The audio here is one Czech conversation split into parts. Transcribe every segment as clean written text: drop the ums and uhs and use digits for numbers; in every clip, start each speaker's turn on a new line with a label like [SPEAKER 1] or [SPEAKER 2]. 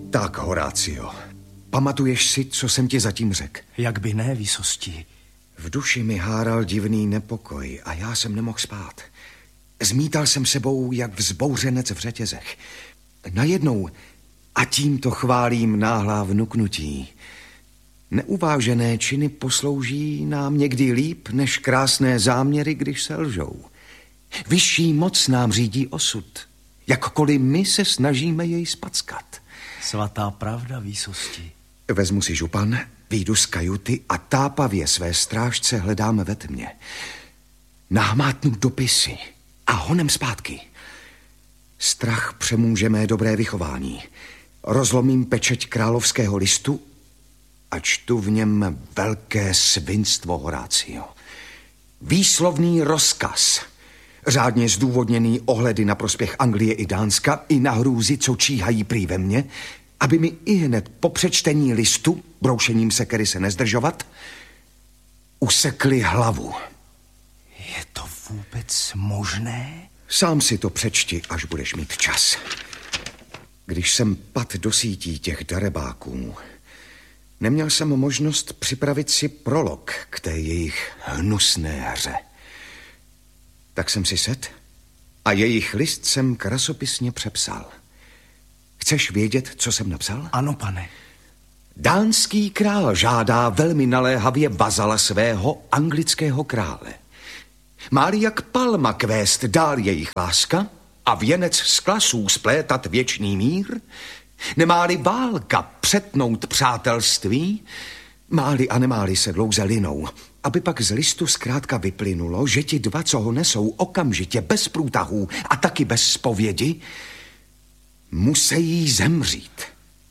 [SPEAKER 1] Tak, Horácio, pamatuješ si, co jsem ti zatím řekl?
[SPEAKER 2] Jak by ne, výsosti.
[SPEAKER 1] V duši mi háral divný nepokoj a já jsem nemohl spát. Zmítal jsem sebou jak vzbouřenec v řetězech. Najednou, a tímto chválím náhlá vnuknutí, neuvážené činy poslouží nám někdy líp než krásné záměry, když se lžou. Vyšší moc nám řídí osud, jakkoliv my se snažíme jej spackat.
[SPEAKER 2] Svatá pravda, výsosti.
[SPEAKER 1] Vezmu si župan, vyjdu z kajuty a tápavě své strážce hledáme ve tmě. Nahmátnu dopisy a honem zpátky. Strach přemůže mé dobré vychování. Rozlomím pečeť královského listu a čtu v něm velké svinstvo, Horácio. Výslovný rozkaz, řádně zdůvodněný ohledy na prospěch Anglie i Dánska i na hrůzy, co číhají prý ve mně, aby mi ihned po přečtení listu, broušením sekery se nezdržovat, usekli hlavu.
[SPEAKER 2] Je to vůbec možné?
[SPEAKER 1] Sám si to přečti, až budeš mít čas. Když jsem padl do sítí těch darebáků, neměl jsem možnost připravit si prolog k té jejich hnusné hře. Tak jsem si sedl a jejich list jsem krasopisně přepsal. Chceš vědět, co jsem napsal?
[SPEAKER 2] Ano, pane.
[SPEAKER 1] Dánský král žádá velmi naléhavě vazala svého anglického krále. Má-li jak palma kvést dál jejich láska a věnec z klasů splétat věčný mír, nemá-li válka přetnout přátelství, má-li a nemá-li se dlouze linou, aby pak z listu zkrátka vyplynulo, že ti dva, co ho nesou okamžitě, bez průtahů a taky bez zpovědi, musejí zemřít.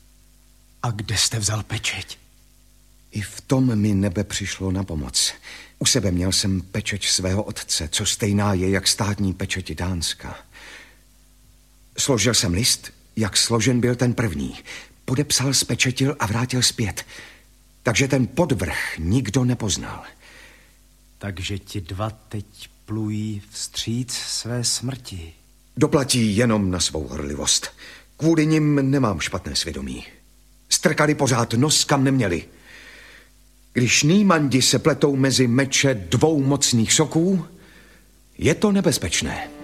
[SPEAKER 2] A kde jste vzal pečeť?
[SPEAKER 1] I v tom mi nebe přišlo na pomoc. U sebe měl jsem pečeť svého otce, co stejná je jak státní pečeť Dánska. Složil jsem list, jak složen byl ten první. Podepsal, spečetil a vrátil zpět. Takže ten podvrh nikdo nepoznal.
[SPEAKER 2] Takže ti dva teď plují vstříc své smrti.
[SPEAKER 1] Doplatí jenom na svou horlivost. Kvůli nim nemám špatné svědomí. Strkali pořád nos, kam neměli. Když nýmandi se pletou mezi meče dvou mocných soků, je to nebezpečné.